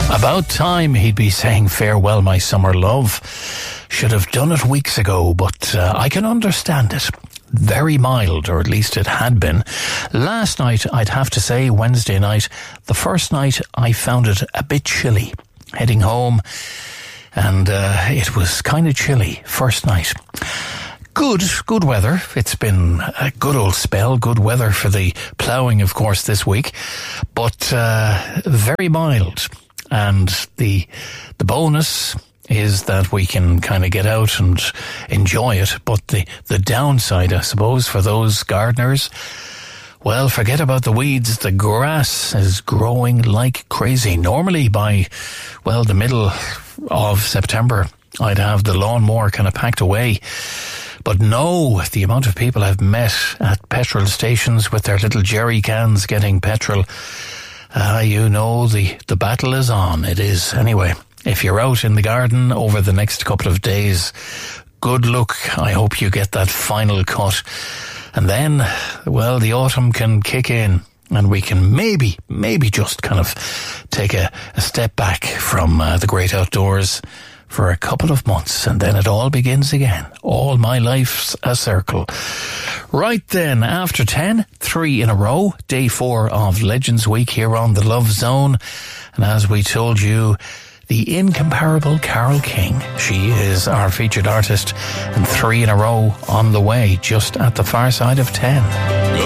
About time he'd be saying farewell, my summer love. Should have done it weeks ago, but I can understand it. Very mild, or at least it had been. Last night, I'd have to say, Wednesday night, the first night, I found it a bit chilly. Heading home, and it was kind of chilly first night. Good weather. It's been a good old spell. Good weather for the ploughing, of course, this week. But very mild. And the bonus is that we can kind of get out and enjoy it. But the downside, I suppose, for those gardeners, well, forget about the weeds. The grass is growing like crazy. Normally by, well, the middle of September, I'd have the lawnmower kind of packed away. But no, the amount of people I've met at petrol stations with their little jerry cans getting petrol, you know, the battle is on. It is. Anyway, if you're out in the garden over the next couple of days, good luck. I hope you get that final cut. And then, well, the autumn can kick in and we can maybe just kind of take a step back from the great outdoors for a couple of months, and then it all begins again. All my life's a circle. Right then, after 10, 3 in a row, day 4 of Legends Week here on the Love Zone. And as we told you, the incomparable Carole King. She is our featured artist, and 3 in a row on the way, just at the far side of 10.